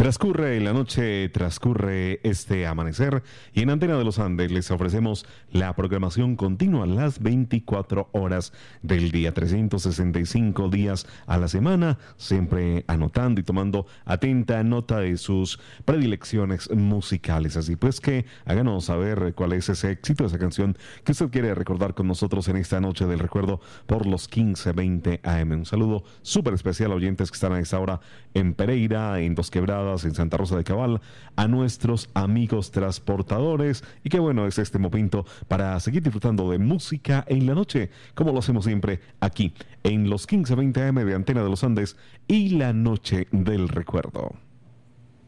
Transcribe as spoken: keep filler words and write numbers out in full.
Transcurre la noche, transcurre este amanecer y en Antena de los Andes les ofrecemos la programación continua las veinticuatro horas del día, trescientos sesenta y cinco días a la semana, siempre anotando y tomando atenta nota de sus predilecciones musicales. Así pues que háganos saber cuál es ese éxito, esa canción que usted quiere recordar con nosotros en esta noche del recuerdo por los quince veinte A M. Un saludo súper especial a oyentes que están a esta hora en Pereira, en Dos Quebradas, en Santa Rosa de Cabal, a nuestros amigos transportadores, y qué bueno es este momento para seguir disfrutando de música en la noche, como lo hacemos siempre aquí en los quince veinte A M de Antena de los Andes y la noche del recuerdo.